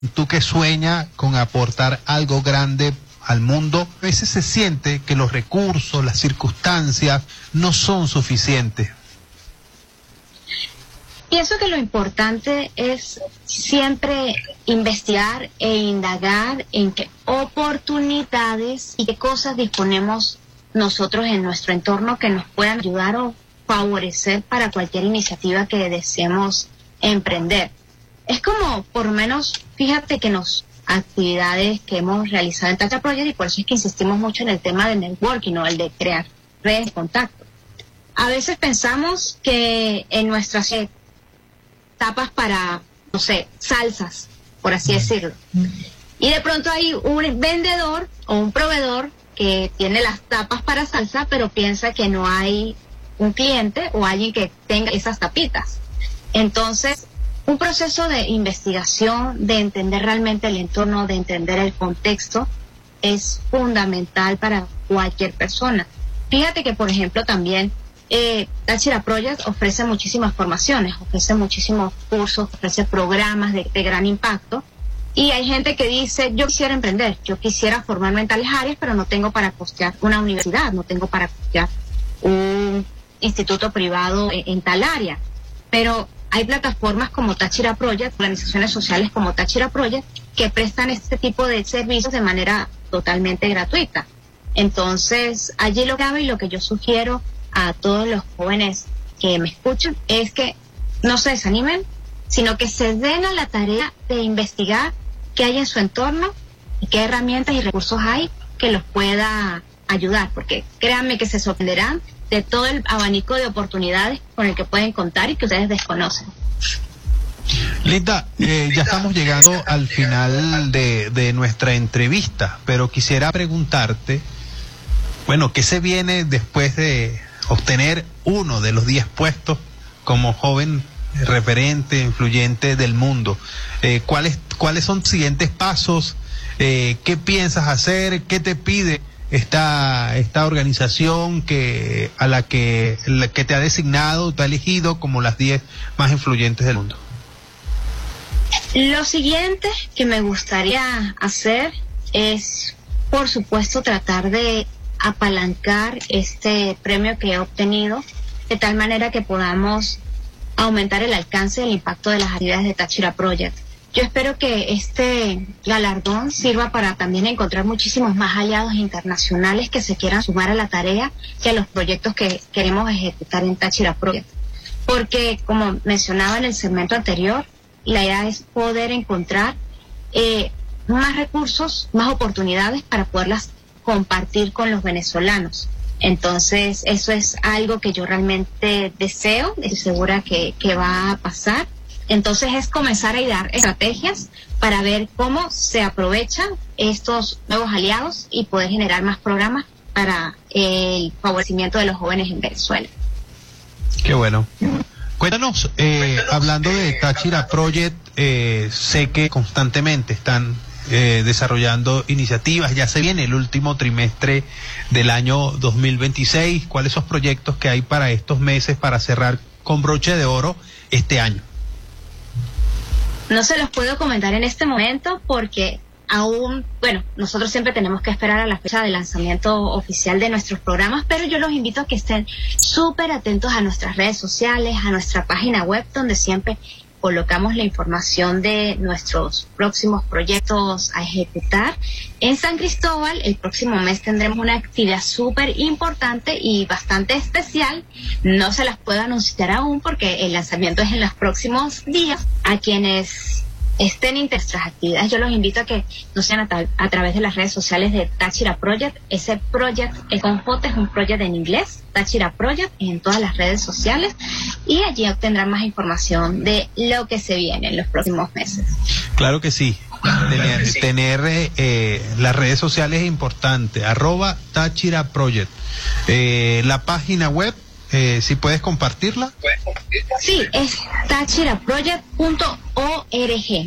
Tú que sueñas con aportar algo grande al mundo, a veces se siente que los recursos, las circunstancias no son suficientes. Pienso que lo importante es siempre investigar e indagar en qué oportunidades y qué cosas disponemos nosotros en nuestro entorno que nos puedan ayudar o favorecer para cualquier iniciativa que deseemos emprender. Es como, por lo menos, fíjate que actividades que hemos realizado en Tachira Project, y por eso es que insistimos mucho en el tema del networking, ¿no? El de crear redes de contacto. A veces pensamos que en nuestras tapas para, no sé, salsas, por así decirlo. Y de pronto hay un vendedor o un proveedor que tiene las tapas para salsa, pero piensa que no hay un cliente o alguien que tenga esas tapitas. Entonces, un proceso de investigación, de entender realmente el entorno, de entender el contexto, es fundamental para cualquier persona. Fíjate que, por ejemplo, también Tachira Project ofrece muchísimas formaciones, ofrece muchísimos cursos, ofrece programas de gran impacto. Y hay gente que dice, yo quisiera emprender, yo quisiera formarme en tales áreas, pero no tengo para costear una universidad, no tengo para costear un instituto privado en tal área. Pero hay plataformas como Tachira Project, organizaciones sociales como Tachira Project, que prestan este tipo de servicios de manera totalmente gratuita. Entonces, allí lo que hago y lo que yo sugiero a todos los jóvenes que me escuchan es que no se desanimen, sino que se den a la tarea de investigar qué hay en su entorno y qué herramientas y recursos hay que los pueda ayudar, porque créanme que se sorprenderán de todo el abanico de oportunidades con el que pueden contar y que ustedes desconocen. Linda, ya estamos llegando al final de nuestra entrevista, pero quisiera preguntarte, bueno, ¿qué se viene después de obtener uno de los 10 puestos como joven referente, influyente del mundo? ¿Cuáles son los siguientes pasos? ¿Qué piensas hacer? ¿Qué te pide esta organización a la que te ha designado, te ha elegido como las 10 más influyentes del mundo? Lo siguiente que me gustaría hacer es, por supuesto, tratar de apalancar este premio que he obtenido de tal manera que podamos aumentar el alcance y el impacto de las actividades de Tachira Project. Yo espero que este galardón sirva para también encontrar muchísimos más aliados internacionales que se quieran sumar a la tarea y a los proyectos que queremos ejecutar en Tachira Project. Porque, como mencionaba en el segmento anterior, la idea es poder encontrar más recursos, más oportunidades para poderlas compartir con los venezolanos. Entonces, eso es algo que yo realmente deseo, estoy segura que va a pasar. Entonces, es comenzar a idear estrategias para ver cómo se aprovechan estos nuevos aliados y poder generar más programas para el favorecimiento de los jóvenes en Venezuela. Qué bueno. Cuéntanos, hablando de Tachira Project, sé que constantemente están desarrollando iniciativas, ya se viene el último trimestre del año 2026, ¿cuáles son los proyectos que hay para estos meses para cerrar con broche de oro este año? No se los puedo comentar en este momento porque aún, bueno, nosotros siempre tenemos que esperar a la fecha de lanzamiento oficial de nuestros programas, pero yo los invito a que estén súper atentos a nuestras redes sociales, a nuestra página web, donde siempre colocamos la información de nuestros próximos proyectos a ejecutar. En San Cristóbal, el próximo mes tendremos una actividad súper importante y bastante especial. No se las puedo anunciar aún porque el lanzamiento es en los próximos días. A quienes estén interesados en nuestras actividades, yo los invito a que nos sigan a través de las redes sociales de Tachira Project. Ese project con J es un project en inglés, Tachira Project, en todas las redes sociales, y allí obtendrán más información de lo que se viene en los próximos meses. Claro que sí. Tener las redes sociales es importante. @Tachira Project. La página web, si puedes compartirla. Sí, es tachiraproject.org.